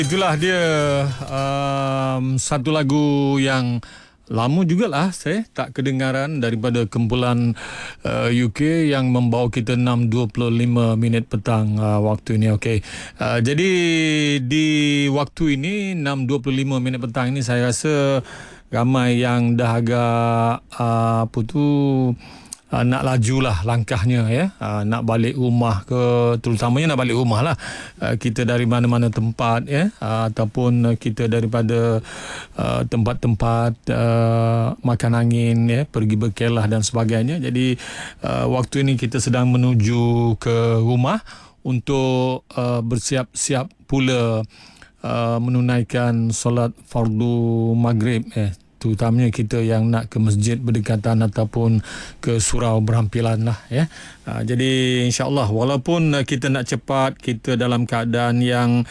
Itulah dia satu lagu yang lama jugalah saya tak kedengaran daripada kumpulan UK yang membawa kita 6.25 minit petang waktu ini. Okey. Jadi di waktu ini 6.25 minit petang ini saya rasa ramai yang dah agak nak lajulah langkahnya ya, nak balik rumah ke, terutamanya nak balik rumah lah, kita dari mana-mana tempat ya, ataupun kita daripada tempat-tempat makan angin ya, pergi berkelah dan sebagainya. Jadi waktu ini kita sedang menuju ke rumah untuk bersiap-siap pula menunaikan solat fardu maghrib terutamanya kita yang nak ke masjid berdekatan ataupun ke surau berhampiran lah ya. Jadi insya-Allah walaupun kita nak cepat, kita dalam keadaan yang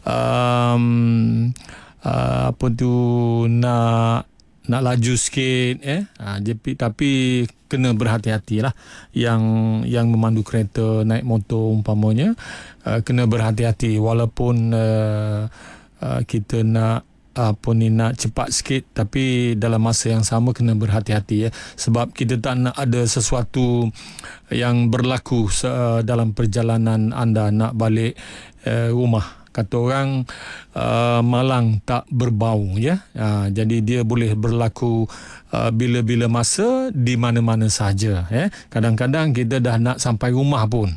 nak laju sikit tapi kena berhati-hatilah yang memandu kereta, naik motor umpamanya, kena berhati-hati walaupun kita nak nak cepat sikit, tapi dalam masa yang sama kena berhati-hati ya, sebab kita tak nak ada sesuatu yang berlaku dalam perjalanan anda nak balik rumah. Kata orang malang tak berbau ya. Jadi dia boleh berlaku bila-bila masa di mana-mana saja ya. Kadang-kadang kita dah nak sampai rumah pun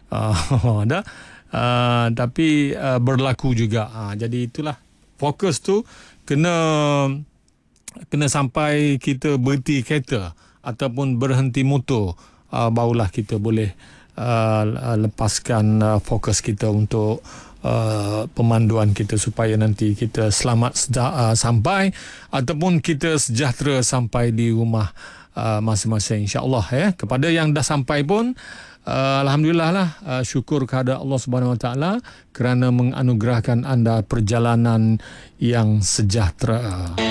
tapi berlaku juga. Jadi itulah, fokus tu kena sampai kita berhenti kereta ataupun berhenti motor, barulah kita boleh lepaskan fokus kita untuk pemanduan kita supaya nanti kita selamat sampai ataupun kita sejahtera sampai di rumah masing-masing, insya-Allah ya. Kepada yang dah sampai pun alhamdulillah lah, syukur kepada Allah Subhanahu Wa Taala kerana menganugerahkan anda perjalanan yang sejahtera.